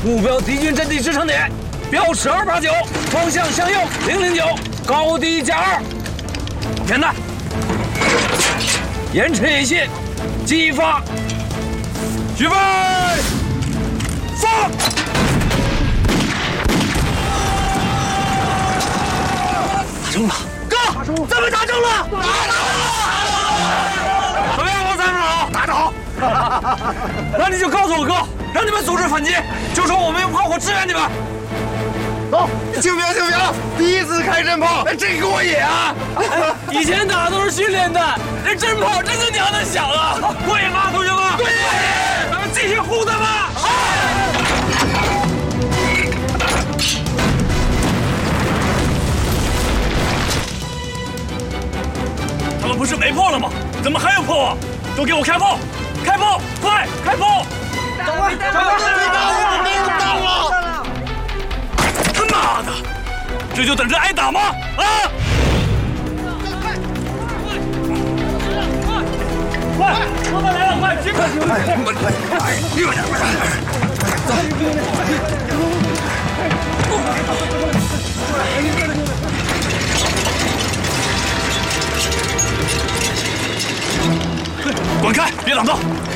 目标敌军阵地支撑点，标尺289，方向向右009，高低加2。填弹，延迟引信，激发，举备，放！打中了，哥，咱们打中了！怎么样，王参谋？打得好。那你就告诉我哥，让你们组织反击，就说我们用炮火支援你们。走，清兵，第一次开真炮，这个我也啊！以前打都是训练弹，这真炮真的娘的响了！过瘾吗，同学们？过瘾！咱们继续轰他们！他们不是没炮了吗？怎么还有炮啊？都给我开炮！开炮！快，开炮！长官，没有到了！他妈的，这就等着挨打吗？啊！快，车子来了，快，尽快！快，溜点，走。滚开，别挡道！